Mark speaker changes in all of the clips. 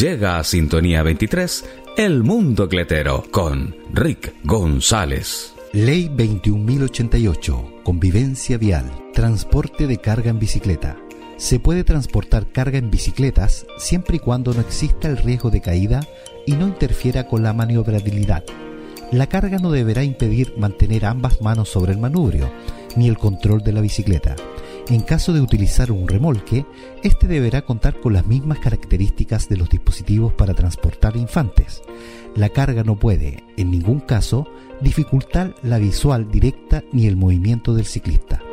Speaker 1: Llega a Sintonía 23, El Mundo Cletero, con Rick González.
Speaker 2: Ley 21.088, convivencia vial, transporte de carga en bicicleta. Se puede transportar carga en bicicletas siempre y cuando no exista el riesgo de caída y no interfiera con la maniobrabilidad. La carga no deberá impedir mantener ambas manos sobre el manubrio, ni el control de la bicicleta. En caso de utilizar un remolque, este deberá contar con las mismas características de los dispositivos para transportar infantes. La carga no puede, en ningún caso, dificultar la visual directa ni el movimiento del ciclista.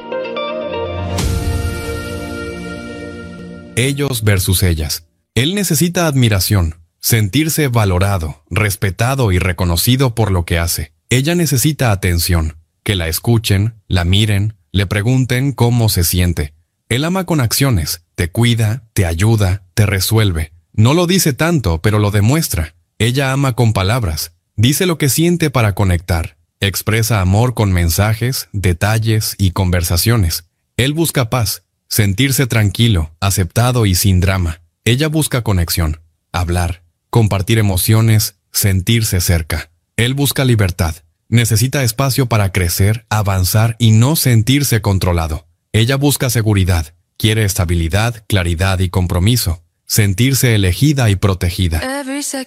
Speaker 3: Ellos versus ellas. Él necesita admiración, sentirse valorado, respetado y reconocido por lo que hace. Ella necesita atención, que la escuchen, la miren, le pregunten cómo se siente. Él ama con acciones, te cuida, te ayuda, te resuelve. No lo dice tanto, pero lo demuestra. Ella ama con palabras, dice lo que siente para conectar. Expresa amor con mensajes, detalles y conversaciones. Él busca paz, sentirse tranquilo, aceptado y sin drama. Ella busca conexión, hablar, compartir emociones, sentirse cerca. Él busca libertad. Necesita espacio para crecer, avanzar y no sentirse controlado. Ella busca seguridad, quiere estabilidad, claridad y compromiso, sentirse elegida y protegida.